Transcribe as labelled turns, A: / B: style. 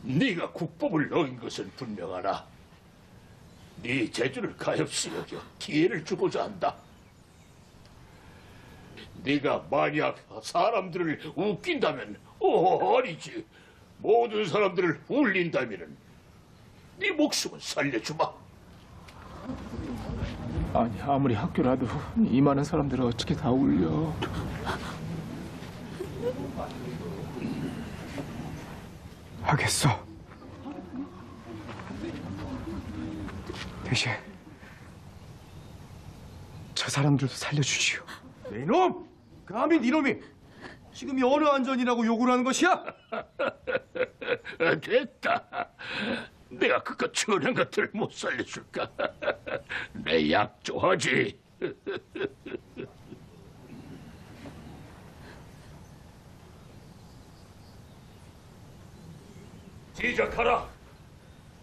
A: 네가 국법을 어긴 것은 분명하나 네 재주를 가엾이 여겨 기회를 주고자 한다. 네가 만약 사람들을 웃긴다면 아니지. 모든 사람들을 울린다면은 네 목숨은 살려주마.
B: 아니, 아무리 학교라도 이 많은 사람들을 어떻게 다 울려.
C: 하겠어. 대신 저 사람들도 살려주시오.
D: 이놈! 감히 니놈이 지금이 어느 안전이라고 욕을 하는 것이야?
A: 됐다. 내가 그깟 천한 것들을 못 살려줄까? 내 약조하지. 시작하라.